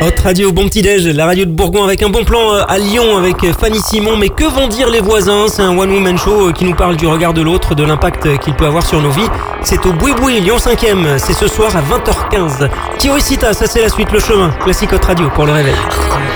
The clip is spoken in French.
Hot Radio, bon petit déj, la radio de Bourgoin avec un bon plan à Lyon avec Fanny Simon. Mais que vont dire les voisins? C'est un one-woman show qui nous parle du regard de l'autre, de l'impact qu'il peut avoir sur nos vies. C'est au Boui-Boui, Lyon 5e, c'est ce soir à 20h15. Kirisita, ça c'est la suite, le chemin. Classique Hot Radio pour le réveil.